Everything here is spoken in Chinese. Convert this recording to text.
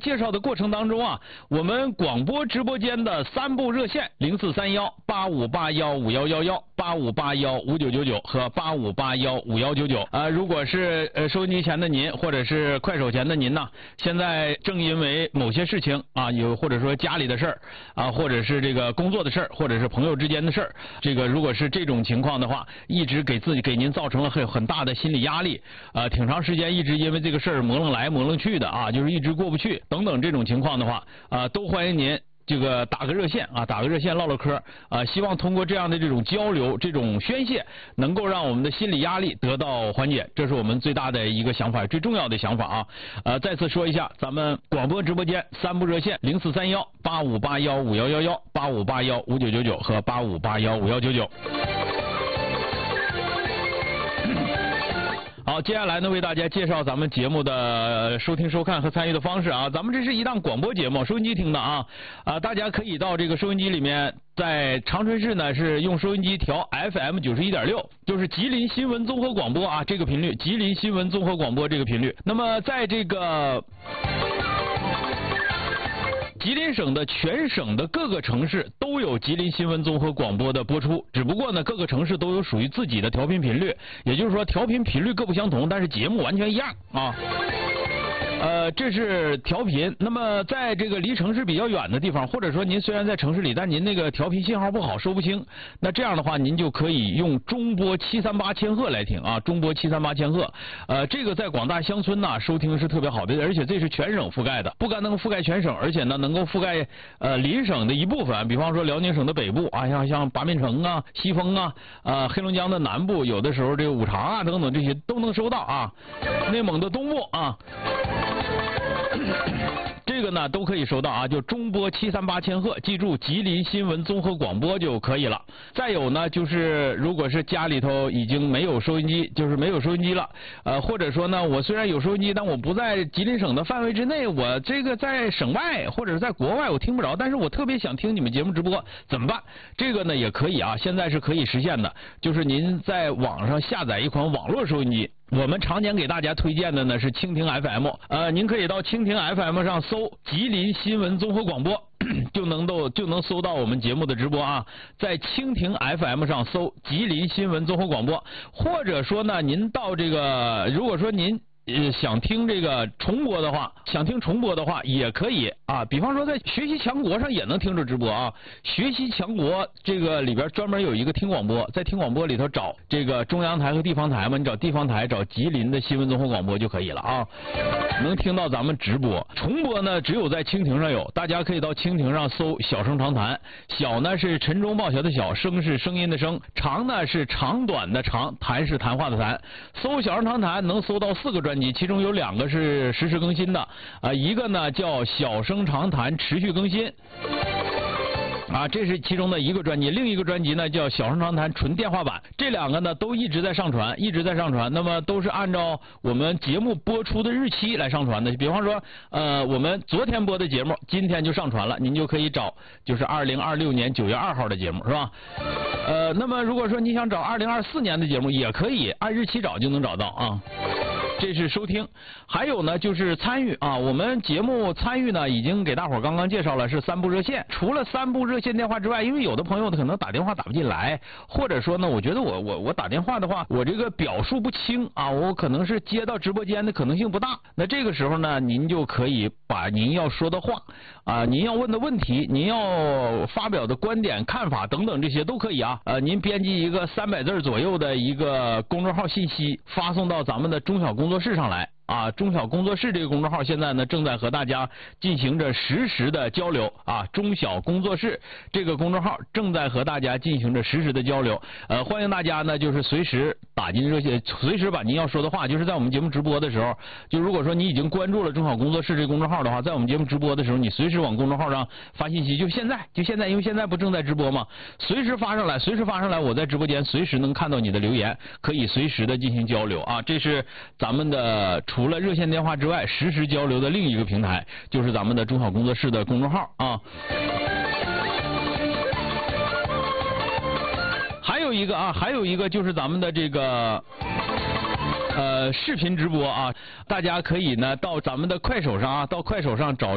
介绍的过程当中啊，我们广播直播间的3部热线04318581511185815999和85815199。如果是收音机前的您，或者是快手前的您呢，现在正因为某些事情啊，或者说家里的事儿啊，或者是这个工作的事儿，或者是朋友之间的事儿，这个如果是这种情况的话，一直给您造成了很大的心理压力，挺长时间一直因为这个事儿模棱来模棱去的啊，就是一直过不去等等这种情况的话，都欢迎您这个打个热线唠唠嗑希望通过这样的这种交流、这种宣泄，能够让我们的心理压力得到缓解，这是我们最大的一个想法，最重要的想法啊。再次说一下，咱们广播直播间3部热线043185815111、85815999和85815199。好，接下来呢，为大家介绍咱们节目的收听、收看和参与的方式啊。咱们这是一档广播节目，收音机听的啊。大家可以到这个收音机里面，在长春市呢是用收音机调 FM 91.6，就是吉林新闻综合广播啊这个频率，吉林新闻综合广播这个频率。那么在这个吉林省的全省的各个城市都有吉林新闻综合广播的播出，只不过呢各个城市都有属于自己的调频频率，也就是说调频频率各不相同，但是节目完全一样啊。这是调频。那么在这个离城市比较远的地方，或者说您虽然在城市里，但您那个调频信号不好，收不清，那这样的话您就可以用中波738千赫来听啊，中波738千赫。这个在广大乡村呢收听是特别好的，而且这是全省覆盖的，不但能够覆盖全省，而且呢能够覆盖邻省的一部分，比方说辽宁省的北部啊，像八面城啊、西丰啊、黑龙江的南部，有的时候这个五常啊等等这些都能收到啊，内蒙的东部啊。这个呢都可以收到啊，就中波738千赫，记住吉林新闻综合广播就可以了。再有呢，就是如果是家里头已经没有收音机，就是没有收音机了，或者说呢，我虽然有收音机，但我不在吉林省的范围之内，我这个在省外或者是在国外我听不着，但是我特别想听你们节目直播，怎么办？这个呢也可以啊，现在是可以实现的，就是您在网上下载一款网络收音机。我们常年给大家推荐的呢是蜻蜓 FM，您可以到蜻蜓 FM 上搜吉林新闻综合广播，就能搜到我们节目的直播啊。在蜻蜓 FM 上搜吉林新闻综合广播，或者说呢，您到这个，如果说您想听这个重播的话，也可以啊。比方说在学习强国上也能听着直播啊。学习强国这个里边专门有一个听广播，在听广播里头找这个中央台和地方台嘛，你找地方台找吉林的新闻综合广播就可以了啊，能听到咱们直播。重播呢只有在蜻蜓上有，大家可以到蜻蜓上搜小声长谈，小呢是晨钟报晓的小，声是声音的声，长呢是长短的长，谈是谈话的谈。搜小声长谈能搜到4个专辑，其中有2个是实时更新的，一个呢叫小声长谈持续更新。这是其中的一个专辑，另一个专辑呢叫小声长谈纯电话版，这2个呢都一直在上传，那么都是按照我们节目播出的日期来上传的。比方说我们昨天播的节目今天就上传了，您就可以找就是2026年9月2号的节目是吧？那么如果说你想找2024年的节目也可以按日期找，就能找到啊。这是收听。还有呢就是参与啊，我们节目参与呢已经给大伙刚刚介绍了，是3部热线。除了3部热线电话之外，因为有的朋友可能打电话打不进来，或者说呢我觉得我打电话的话我这个表述不清啊，我可能是接到直播间的可能性不大，那这个时候呢您就可以把您要说的话您要问的问题，您要发表的观点看法等等这些都可以啊。您编辑一个300字左右的一个公众号信息发送到咱们的中小工作室上来啊。中小工作室这个公众号现在呢正在和大家进行着实时的交流啊。中小工作室这个公众号正在和大家进行着实时的交流，欢迎大家呢就是随时打进热线，随时把您要说的话，就是在我们节目直播的时候，就如果说你已经关注了中小工作室这个公众号的话，在我们节目直播的时候，你随时往公众号上发信息，就现在，因为现在不正在直播吗？随时发上来，我在直播间随时能看到你的留言，可以随时的进行交流啊。这是咱们的除了热线电话之外实时交流的另一个平台，就是咱们的中小工作室的公众号啊。还有一个就是咱们的这个视频直播啊，大家可以呢到咱们的快手上找